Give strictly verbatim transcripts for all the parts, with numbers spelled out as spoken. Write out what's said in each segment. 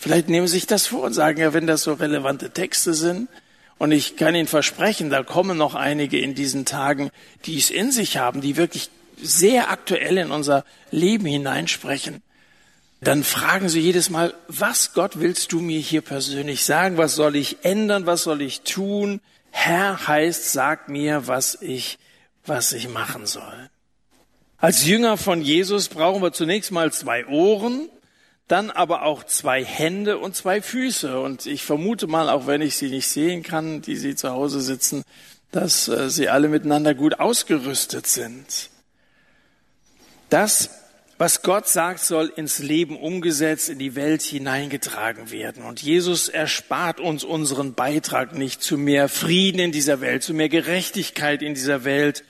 Vielleicht nehmen Sie sich das vor und sagen, ja, wenn das so relevante Texte sind, und ich kann Ihnen versprechen, da kommen noch einige in diesen Tagen, die es in sich haben, die wirklich sehr aktuell in unser Leben hineinsprechen. Dann fragen Sie jedes Mal, was, Gott, willst du mir hier persönlich sagen? Was soll ich ändern? Was soll ich tun? Herr heißt, sag mir, was ich, was ich machen soll. Als Jünger von Jesus brauchen wir zunächst mal zwei Ohren, dann aber auch zwei Hände und zwei Füße. Und ich vermute mal, auch wenn ich sie nicht sehen kann, die Sie zu Hause sitzen, dass äh, sie alle miteinander gut ausgerüstet sind. Das, was Gott sagt, soll ins Leben umgesetzt, in die Welt hineingetragen werden. Und Jesus erspart uns unseren Beitrag nicht zu mehr Frieden in dieser Welt, zu mehr Gerechtigkeit in dieser Welt,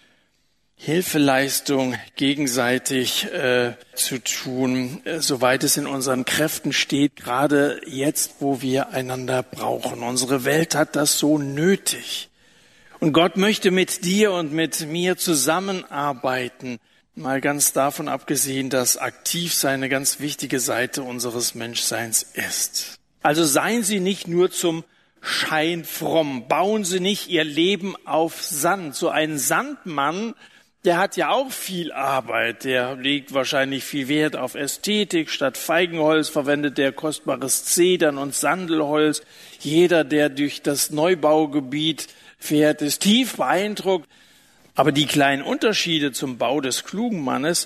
Hilfeleistung gegenseitig äh, zu tun, äh, soweit es in unseren Kräften steht, gerade jetzt, wo wir einander brauchen. Unsere Welt hat das so nötig. Und Gott möchte mit dir und mit mir zusammenarbeiten, mal ganz davon abgesehen, dass Aktivsein eine ganz wichtige Seite unseres Menschseins ist. Also seien Sie nicht nur zum Schein fromm, bauen Sie nicht Ihr Leben auf Sand. So ein Sandmann, der hat ja auch viel Arbeit, der legt wahrscheinlich viel Wert auf Ästhetik. Statt Feigenholz verwendet der kostbares Zedern und Sandelholz. Jeder, der durch das Neubaugebiet fährt, ist tief beeindruckt. Aber die kleinen Unterschiede zum Bau des klugen Mannes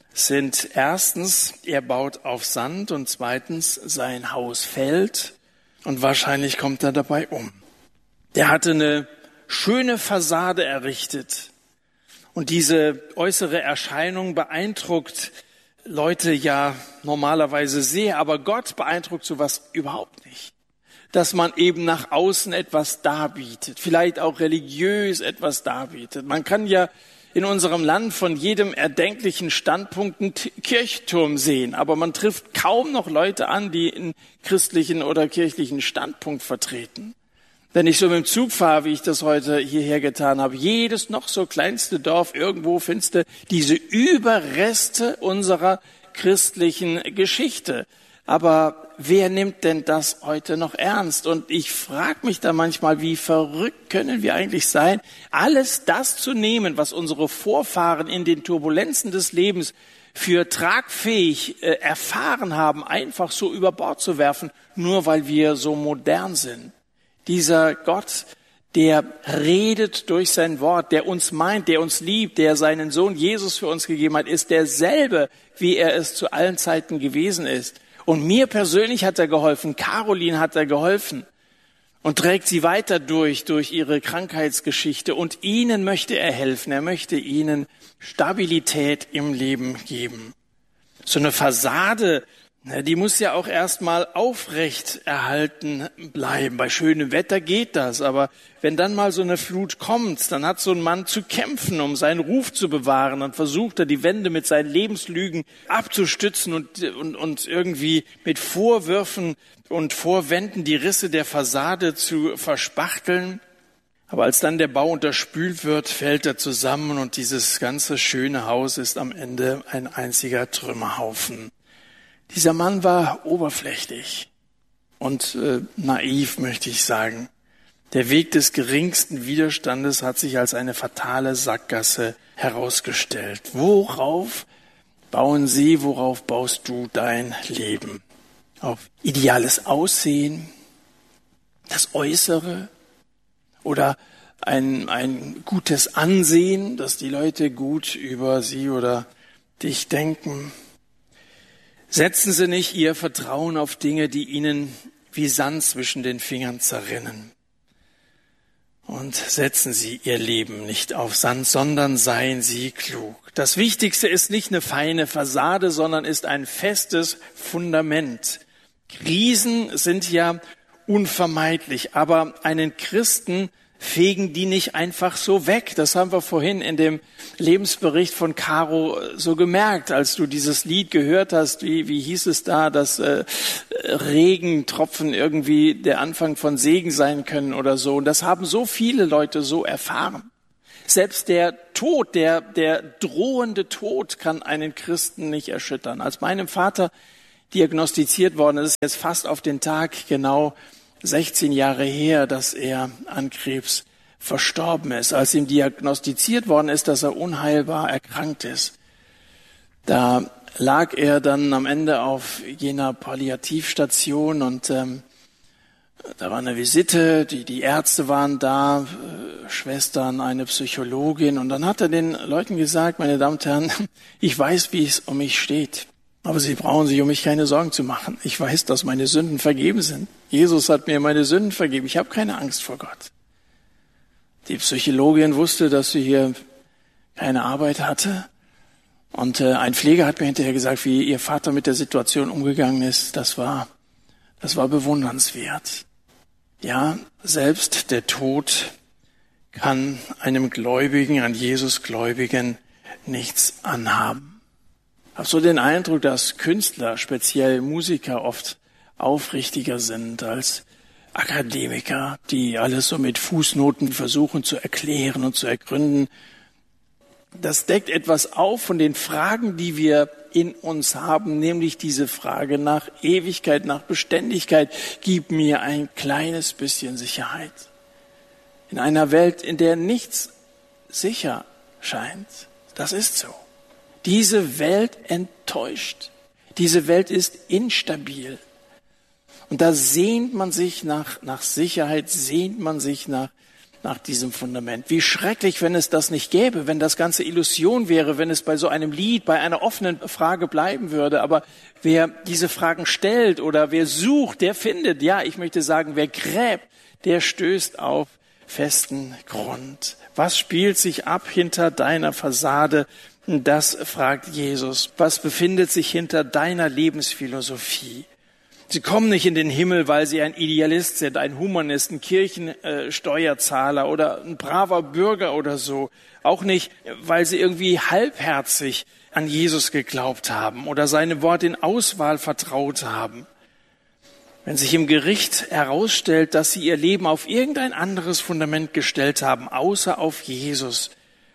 sind erstens, er baut auf Sand und zweitens, sein Haus fällt und wahrscheinlich kommt er dabei um. Der hatte eine schöne Fassade errichtet. Und diese äußere Erscheinung beeindruckt Leute ja normalerweise sehr, aber Gott beeindruckt sowas überhaupt nicht. Dass man eben nach außen etwas darbietet, vielleicht auch religiös etwas darbietet. Man kann ja in unserem Land von jedem erdenklichen Standpunkt einen Kirchturm sehen, aber man trifft kaum noch Leute an, die einen christlichen oder kirchlichen Standpunkt vertreten. Wenn ich so mit dem Zug fahre, wie ich das heute hierher getan habe, jedes noch so kleinste Dorf, irgendwo findest du diese Überreste unserer christlichen Geschichte. Aber wer nimmt denn das heute noch ernst? Und ich frage mich da manchmal, wie verrückt können wir eigentlich sein, alles das zu nehmen, was unsere Vorfahren in den Turbulenzen des Lebens für tragfähig äh, erfahren haben, einfach so über Bord zu werfen, nur weil wir so modern sind. Dieser Gott, der redet durch sein Wort, der uns meint, der uns liebt, der seinen Sohn Jesus für uns gegeben hat, ist derselbe, wie er es zu allen Zeiten gewesen ist. Und mir persönlich hat er geholfen, Caroline hat er geholfen und trägt sie weiter durch, durch ihre Krankheitsgeschichte. Und ihnen möchte er helfen, er möchte ihnen Stabilität im Leben geben. So eine Fassade, die muss ja auch erstmal aufrecht erhalten bleiben. Bei schönem Wetter geht das, aber wenn dann mal so eine Flut kommt, dann hat so ein Mann zu kämpfen, um seinen Ruf zu bewahren. Dann versucht er, die Wände mit seinen Lebenslügen abzustützen und, und, und irgendwie mit Vorwürfen und Vorwänden die Risse der Fassade zu verspachteln. Aber als dann der Bau unterspült wird, fällt er zusammen und dieses ganze schöne Haus ist am Ende ein einziger Trümmerhaufen. Dieser Mann war oberflächlich und äh, naiv, möchte ich sagen. Der Weg des geringsten Widerstandes hat sich als eine fatale Sackgasse herausgestellt. Worauf bauen Sie, worauf baust du dein Leben? Auf ideales Aussehen, das Äußere oder ein, ein gutes Ansehen, dass die Leute gut über Sie oder dich denken? Setzen Sie nicht Ihr Vertrauen auf Dinge, die Ihnen wie Sand zwischen den Fingern zerrinnen. Und setzen Sie Ihr Leben nicht auf Sand, sondern seien Sie klug. Das Wichtigste ist nicht eine feine Fassade, sondern ist ein festes Fundament. Krisen sind ja unvermeidlich, aber einen Christen fegen die nicht einfach so weg. Das haben wir vorhin in dem Lebensbericht von Caro so gemerkt, als du dieses Lied gehört hast. Wie, wie hieß es da, dass äh, Regentropfen irgendwie der Anfang von Segen sein können oder so. Und das haben so viele Leute so erfahren. Selbst der Tod, der, der drohende Tod kann einen Christen nicht erschüttern. Als meinem Vater diagnostiziert worden. Es ist jetzt fast auf den Tag genau sechzehn Jahre her, dass er an Krebs verstorben ist. Als ihm diagnostiziert worden ist, dass er unheilbar erkrankt ist, da lag er dann am Ende auf jener Palliativstation und ähm, da war eine Visite, die, die Ärzte waren da, äh, Schwestern, eine Psychologin, und dann hat er den Leuten gesagt, meine Damen und Herren, ich weiß, wie es um mich steht, aber Sie brauchen sich um mich keine Sorgen zu machen. Ich weiß, dass meine Sünden vergeben sind. Jesus hat mir meine Sünden vergeben. Ich habe keine Angst vor Gott. Die Psychologin wusste, dass sie hier keine Arbeit hatte. Und äh, ein Pfleger hat mir hinterher gesagt, wie ihr Vater mit der Situation umgegangen ist. Das war, das war bewundernswert. Ja, selbst der Tod kann einem Gläubigen, an Jesus Gläubigen nichts anhaben. Ich habe so den Eindruck, dass Künstler, speziell Musiker, oft aufrichtiger sind als Akademiker, die alles so mit Fußnoten versuchen zu erklären und zu ergründen. Das deckt etwas auf von den Fragen, die wir in uns haben, nämlich diese Frage nach Ewigkeit, nach Beständigkeit. Gib mir ein kleines bisschen Sicherheit. In einer Welt, in der nichts sicher scheint. Das ist so. Diese Welt enttäuscht. Diese Welt ist instabil. Und da sehnt man sich nach, nach Sicherheit, sehnt man sich nach, nach diesem Fundament. Wie schrecklich, wenn es das nicht gäbe, wenn das Ganze Illusion wäre, wenn es bei so einem Lied, bei einer offenen Frage bleiben würde. Aber wer diese Fragen stellt oder wer sucht, der findet. Ja, ich möchte sagen, wer gräbt, der stößt auf festen Grund. Was spielt sich ab hinter deiner Fassade? Das fragt Jesus. Was befindet sich hinter deiner Lebensphilosophie? Sie kommen nicht in den Himmel, weil sie ein Idealist sind, ein Humanist, ein Kirchensteuerzahler oder ein braver Bürger oder so. Auch nicht, weil sie irgendwie halbherzig an Jesus geglaubt haben oder seine Worte in Auswahl vertraut haben. Wenn sich im Gericht herausstellt, dass sie ihr Leben auf irgendein anderes Fundament gestellt haben, außer auf Jesus,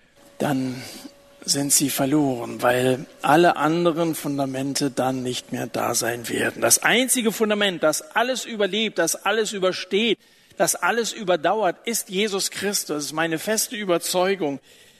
dann sind sie verloren, weil alle anderen Fundamente dann nicht mehr da sein werden. Das einzige Fundament, das alles überlebt, das alles übersteht, das alles überdauert, ist Jesus Christus. Das ist meine feste Überzeugung.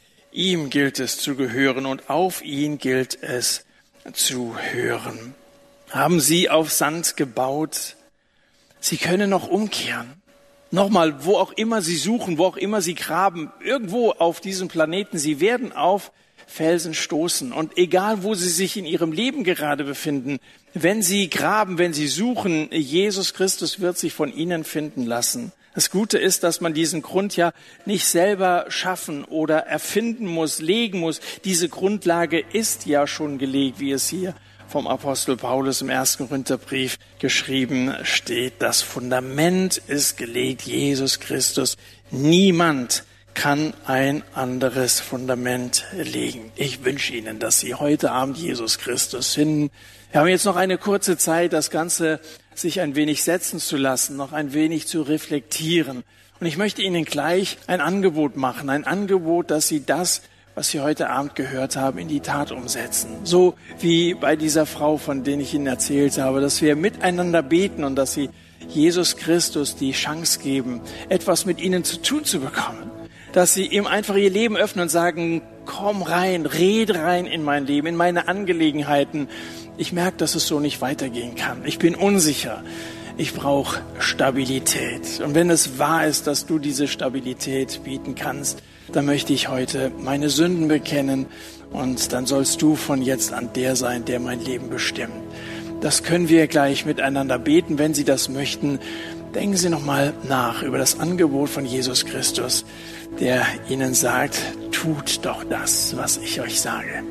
Ihm gilt es zu gehören und auf ihn gilt es zu hören. Haben Sie auf Sand gebaut? Sie können noch umkehren. Nochmal, wo auch immer Sie suchen, wo auch immer Sie graben, irgendwo auf diesem Planeten, Sie werden auf Felsen stoßen. Und egal, wo Sie sich in Ihrem Leben gerade befinden, wenn Sie graben, wenn Sie suchen, Jesus Christus wird sich von Ihnen finden lassen. Das Gute ist, dass man diesen Grund ja nicht selber schaffen oder erfinden muss, legen muss. Diese Grundlage ist ja schon gelegt, wie es hier vom Apostel Paulus im ersten Korintherbrief geschrieben steht. Das Fundament ist gelegt, Jesus Christus. Niemand kann ein anderes Fundament legen. Ich wünsche Ihnen, dass Sie heute Abend Jesus Christus finden. Wir haben jetzt noch eine kurze Zeit, das Ganze sich ein wenig setzen zu lassen, noch ein wenig zu reflektieren. Und ich möchte Ihnen gleich ein Angebot machen, ein Angebot, dass Sie das, was Sie heute Abend gehört haben, in die Tat umsetzen. So wie bei dieser Frau, von der ich Ihnen erzählt habe, dass wir miteinander beten und dass Sie Jesus Christus die Chance geben, etwas mit Ihnen zu tun zu bekommen. Dass Sie ihm einfach Ihr Leben öffnen und sagen, komm rein, red rein in mein Leben, in meine Angelegenheiten. Ich merke, dass es so nicht weitergehen kann. Ich bin unsicher. Ich brauche Stabilität. Und wenn es wahr ist, dass du diese Stabilität bieten kannst, dann möchte ich heute meine Sünden bekennen und dann sollst du von jetzt an der sein, der mein Leben bestimmt. Das können wir gleich miteinander beten, wenn Sie das möchten. Denken Sie nochmal nach über das Angebot von Jesus Christus, der Ihnen sagt, tut doch das, was ich euch sage.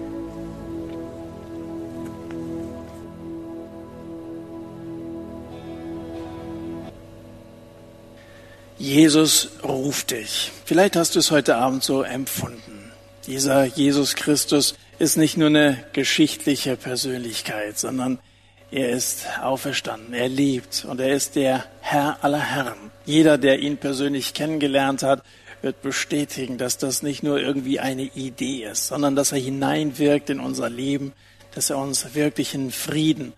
Jesus ruft dich. Vielleicht hast du es heute Abend so empfunden. Dieser Jesus Christus ist nicht nur eine geschichtliche Persönlichkeit, sondern er ist auferstanden, er lebt und er ist der Herr aller Herren. Jeder, der ihn persönlich kennengelernt hat, wird bestätigen, dass das nicht nur irgendwie eine Idee ist, sondern dass er hineinwirkt in unser Leben, dass er uns wirklichen Frieden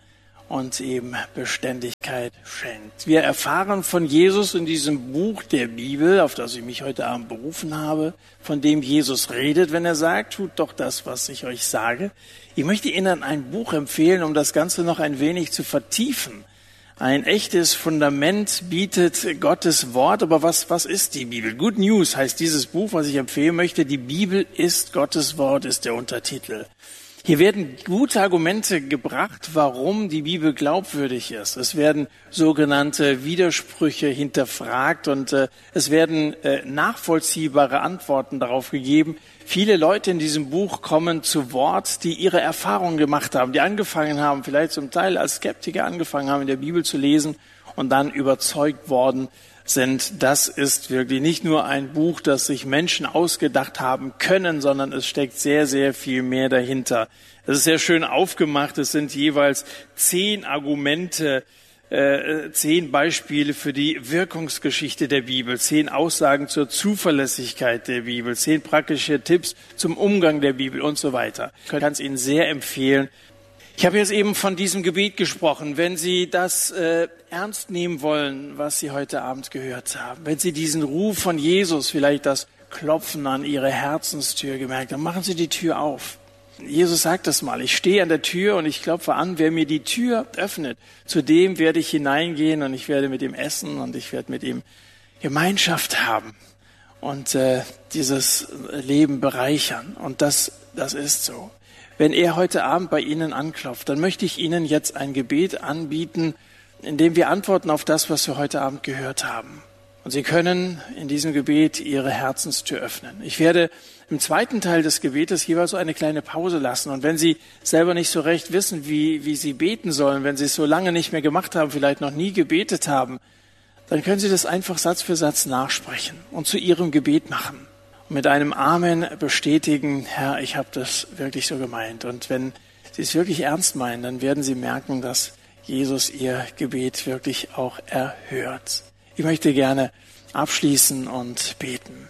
und ihm Beständigkeit schenkt. Wir erfahren von Jesus in diesem Buch der Bibel, auf das ich mich heute Abend berufen habe, von dem Jesus redet, wenn er sagt, tut doch das, was ich euch sage. Ich möchte Ihnen ein Buch empfehlen, um das Ganze noch ein wenig zu vertiefen. Ein echtes Fundament bietet Gottes Wort, aber was, was ist die Bibel? Good News heißt dieses Buch, was ich empfehlen möchte. Die Bibel ist Gottes Wort, ist der Untertitel. Hier werden gute Argumente gebracht, warum die Bibel glaubwürdig ist. Es werden sogenannte Widersprüche hinterfragt und äh, es werden äh, nachvollziehbare Antworten darauf gegeben. Viele Leute in diesem Buch kommen zu Wort, die ihre Erfahrungen gemacht haben, die angefangen haben, vielleicht zum Teil als Skeptiker angefangen haben, in der Bibel zu lesen und dann überzeugt worden sind. Das ist wirklich nicht nur ein Buch, das sich Menschen ausgedacht haben können, sondern es steckt sehr, sehr viel mehr dahinter. Es ist sehr schön aufgemacht. Es sind jeweils zehn Argumente, äh, zehn Beispiele für die Wirkungsgeschichte der Bibel, zehn Aussagen zur Zuverlässigkeit der Bibel, zehn praktische Tipps zum Umgang der Bibel und so weiter. Ich kann es Ihnen sehr empfehlen. Ich habe jetzt eben von diesem Gebet gesprochen. Wenn Sie das äh, ernst nehmen wollen, was Sie heute Abend gehört haben, wenn Sie diesen Ruf von Jesus, vielleicht das Klopfen an Ihre Herzenstür gemerkt haben, machen Sie die Tür auf. Jesus sagt das mal, ich stehe an der Tür und ich klopfe an, wer mir die Tür öffnet, zu dem werde ich hineingehen und ich werde mit ihm essen und ich werde mit ihm Gemeinschaft haben und äh, dieses Leben bereichern. Und das, das ist so. Wenn er heute Abend bei Ihnen anklopft, dann möchte ich Ihnen jetzt ein Gebet anbieten, in dem wir antworten auf das, was wir heute Abend gehört haben. Und Sie können in diesem Gebet Ihre Herzenstür öffnen. Ich werde im zweiten Teil des Gebetes jeweils so eine kleine Pause lassen. Und wenn Sie selber nicht so recht wissen, wie, wie Sie beten sollen, wenn Sie es so lange nicht mehr gemacht haben, vielleicht noch nie gebetet haben, dann können Sie das einfach Satz für Satz nachsprechen und zu Ihrem Gebet machen. Und mit einem Amen bestätigen, Herr, ich habe das wirklich so gemeint. Und wenn Sie es wirklich ernst meinen, dann werden Sie merken, dass Jesus Ihr Gebet wirklich auch erhört. Ich möchte gerne abschließen und beten.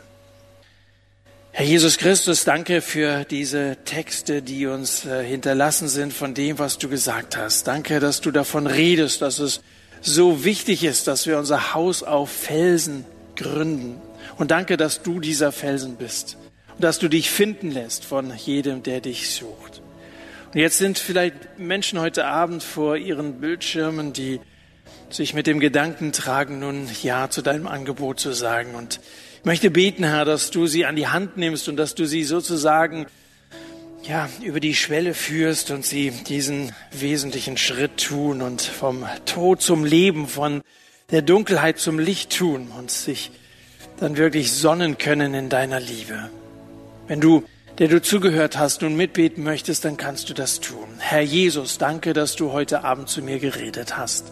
Herr Jesus Christus, danke für diese Texte, die uns äh, hinterlassen sind von dem, was du gesagt hast. Danke, dass du davon redest, dass es so wichtig ist, dass wir unser Haus auf Felsen gründen. Und danke, dass du dieser Felsen bist und dass du dich finden lässt von jedem, der dich sucht. Und jetzt sind vielleicht Menschen heute Abend vor ihren Bildschirmen, die sich mit dem Gedanken tragen, nun Ja zu deinem Angebot zu sagen. Und ich möchte beten, Herr, dass du sie an die Hand nimmst und dass du sie sozusagen ja, über die Schwelle führst und sie diesen wesentlichen Schritt tun und vom Tod zum Leben, von der Dunkelheit zum Licht tun und sich dann wirklich sonnen können in deiner Liebe. Wenn du, der du zugehört hast, nun mitbeten möchtest, dann kannst du das tun. Herr Jesus, danke, dass du heute Abend zu mir geredet hast.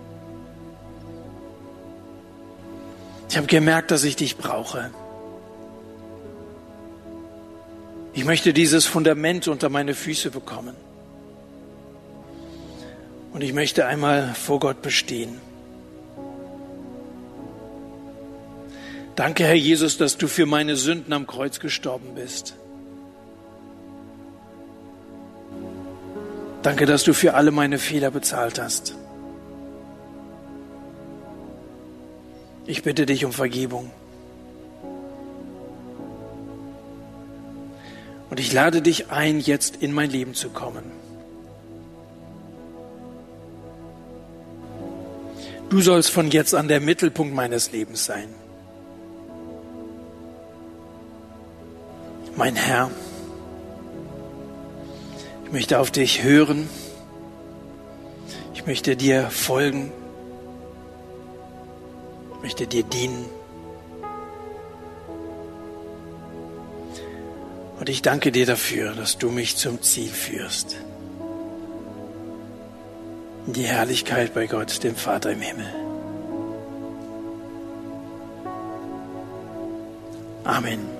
Ich habe gemerkt, dass ich dich brauche. Ich möchte dieses Fundament unter meine Füße bekommen. Und ich möchte einmal vor Gott bestehen. Danke, Herr Jesus, dass du für meine Sünden am Kreuz gestorben bist. Danke, dass du für alle meine Fehler bezahlt hast. Ich bitte dich um Vergebung. Und ich lade dich ein, jetzt in mein Leben zu kommen. Du sollst von jetzt an der Mittelpunkt meines Lebens sein. Mein Herr, ich möchte auf dich hören. Ich möchte dir folgen. Ich möchte dir dienen. Und ich danke dir dafür, dass du mich zum Ziel führst. In die Herrlichkeit bei Gott, dem Vater im Himmel. Amen.